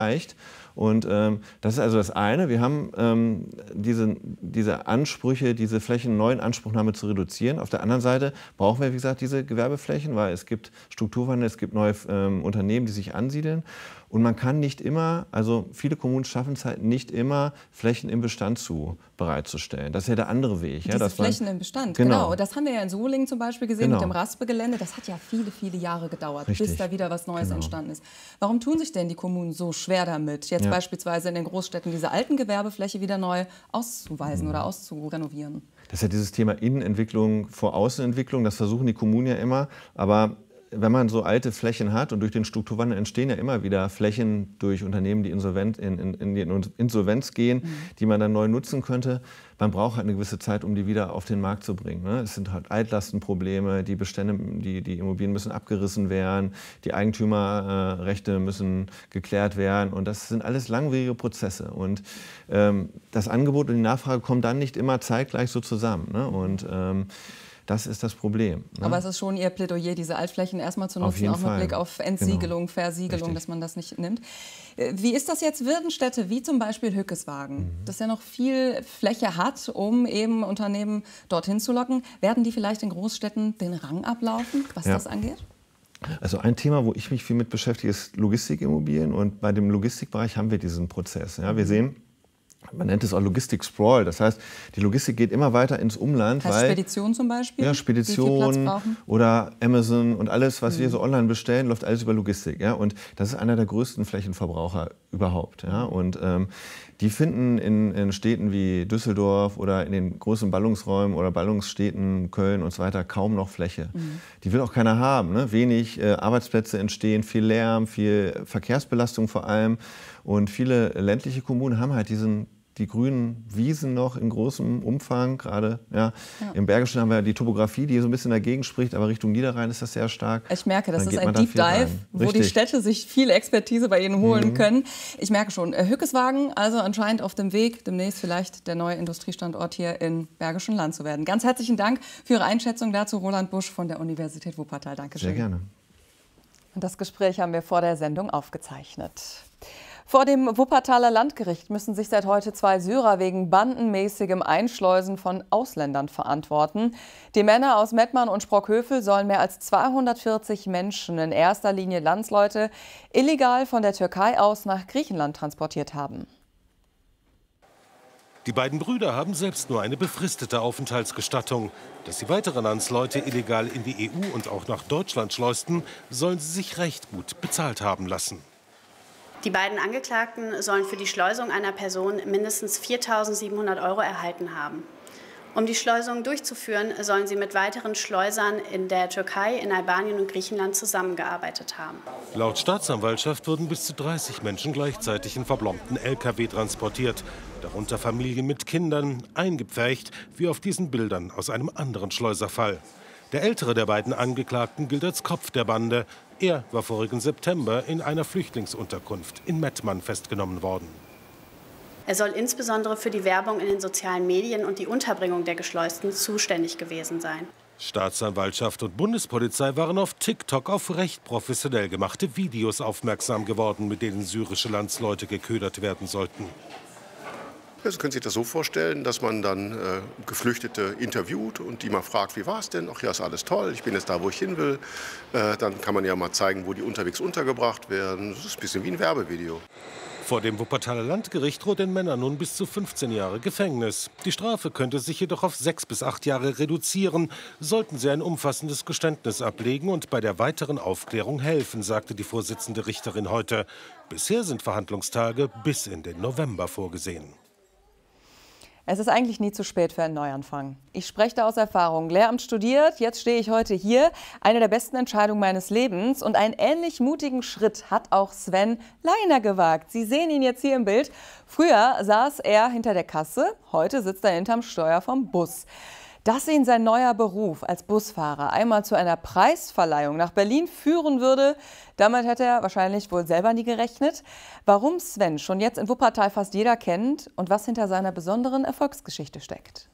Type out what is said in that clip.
reicht. Und das ist also das eine. Wir haben diese Ansprüche, diese Flächen-Neuinanspruchnahme zu reduzieren. Auf der anderen Seite brauchen wir, wie gesagt, diese Gewerbeflächen, weil es gibt Strukturwandel, es gibt neue Unternehmen, die sich ansiedeln. Und man kann nicht immer, also viele Kommunen schaffen es halt nicht immer, Flächen im Bestand bereitzustellen. Das ist ja der andere Weg. Ja, diese Flächen im Bestand, genau. Das haben wir ja in Solingen zum Beispiel gesehen mit dem Raspe-Gelände. Das hat ja viele, viele Jahre gedauert, bis da wieder was Neues entstanden ist. Warum tun sich denn die Kommunen so schwer damit, jetzt beispielsweise in den Großstädten diese alten Gewerbefläche wieder neu auszuweisen oder auszurenovieren? Das ist ja dieses Thema Innenentwicklung vor Außenentwicklung. Das versuchen die Kommunen ja immer. Aber wenn man so alte Flächen hat und durch den Strukturwandel entstehen ja immer wieder Flächen durch Unternehmen, die in die Insolvenz gehen, die man dann neu nutzen könnte. Man braucht halt eine gewisse Zeit, um die wieder auf den Markt zu bringen. Ne? Es sind halt Altlastenprobleme, die Bestände, die Immobilien müssen abgerissen werden, die Eigentümerrechte müssen geklärt werden und das sind alles langwierige Prozesse. Und das Angebot und die Nachfrage kommen dann nicht immer zeitgleich so zusammen. Ne? Und das ist das Problem. Ne? Aber es ist schon Ihr Plädoyer, diese Altflächen erstmal zu nutzen, auch mit Blick auf Entsiegelung, Versiegelung, dass man das nicht nimmt. Wie ist das jetzt Wirtenstädte, wie zum Beispiel Hückeswagen, das ja noch viel Fläche hat, um eben Unternehmen dorthin zu locken? Werden die vielleicht in Großstädten den Rang ablaufen, was das angeht? Also ein Thema, wo ich mich viel mit beschäftige, ist Logistikimmobilien. Und bei dem Logistikbereich haben wir diesen Prozess. Ja, wir sehen, man nennt es auch Logistik-Sprawl. Das heißt, die Logistik geht immer weiter ins Umland. Heißt Spedition zum Beispiel? Ja, Spedition oder Amazon und alles, was wir so online bestellen, läuft alles über Logistik. Ja? Und das ist einer der größten Flächenverbraucher überhaupt. Ja? Und die finden in Städten wie Düsseldorf oder in den großen Ballungsräumen oder Ballungsstädten, Köln und so weiter, kaum noch Fläche. Die will auch keiner haben. Ne? Wenig Arbeitsplätze entstehen, viel Lärm, viel Verkehrsbelastung vor allem. Und viele ländliche Kommunen haben halt die grünen Wiesen noch in großem Umfang. Gerade im Bergischen haben wir die Topografie, die so ein bisschen dagegen spricht, aber Richtung Niederrhein ist das sehr stark. Ich merke, das ist ein Deep Dive, wo die Städte sich viel Expertise bei Ihnen holen können. Ich merke schon, Hückeswagen, also anscheinend auf dem Weg, demnächst vielleicht der neue Industriestandort hier im Bergischen Land zu werden. Ganz herzlichen Dank für Ihre Einschätzung dazu, Roland Busch von der Universität Wuppertal. Dankeschön. Sehr gerne. Und das Gespräch haben wir vor der Sendung aufgezeichnet. Vor dem Wuppertaler Landgericht müssen sich seit heute 2 Syrer wegen bandenmäßigem Einschleusen von Ausländern verantworten. Die Männer aus Mettmann und Sprockhövel sollen mehr als 240 Menschen, in erster Linie Landsleute, illegal von der Türkei aus nach Griechenland transportiert haben. Die beiden Brüder haben selbst nur eine befristete Aufenthaltsgestattung. Dass sie weitere Landsleute illegal in die EU und auch nach Deutschland schleusten, sollen sie sich recht gut bezahlt haben lassen. Die beiden Angeklagten sollen für die Schleusung einer Person mindestens 4.700 € erhalten haben. Um die Schleusung durchzuführen, sollen sie mit weiteren Schleusern in der Türkei, in Albanien und Griechenland zusammengearbeitet haben. Laut Staatsanwaltschaft wurden bis zu 30 Menschen gleichzeitig in verblombten Lkw transportiert. Darunter Familien mit Kindern, eingepfercht, wie auf diesen Bildern aus einem anderen Schleuserfall. Der ältere der beiden Angeklagten gilt als Kopf der Bande. Er war vorigen September in einer Flüchtlingsunterkunft in Mettmann festgenommen worden. Er soll insbesondere für die Werbung in den sozialen Medien und die Unterbringung der Geschleusten zuständig gewesen sein. Staatsanwaltschaft und Bundespolizei waren auf TikTok auf recht professionell gemachte Videos aufmerksam geworden, mit denen syrische Landsleute geködert werden sollten. Sie können sich das so vorstellen, dass man dann Geflüchtete interviewt und die mal fragt, wie war es denn? Ach ja, ist alles toll, ich bin jetzt da, wo ich hin will. Dann kann man ja mal zeigen, wo die unterwegs untergebracht werden. Das ist ein bisschen wie ein Werbevideo. Vor dem Wuppertaler Landgericht droht den Männern nun bis zu 15 Jahre Gefängnis. Die Strafe könnte sich jedoch auf 6 bis 8 Jahre reduzieren, sollten sie ein umfassendes Geständnis ablegen und bei der weiteren Aufklärung helfen, sagte die Vorsitzende Richterin heute. Bisher sind Verhandlungstage bis in den November vorgesehen. Es ist eigentlich nie zu spät für einen Neuanfang. Ich spreche da aus Erfahrung. Lehramt studiert, jetzt stehe ich heute hier. Eine der besten Entscheidungen meines Lebens. Und einen ähnlich mutigen Schritt hat auch Sven Leiner gewagt. Sie sehen ihn jetzt hier im Bild. Früher saß er hinter der Kasse, heute sitzt er hinterm Steuer vom Bus. Dass ihn sein neuer Beruf als Busfahrer einmal zu einer Preisverleihung nach Berlin führen würde, damit hätte er wahrscheinlich wohl selber nie gerechnet. Warum Sven schon jetzt in Wuppertal fast jeder kennt und was hinter seiner besonderen Erfolgsgeschichte steckt.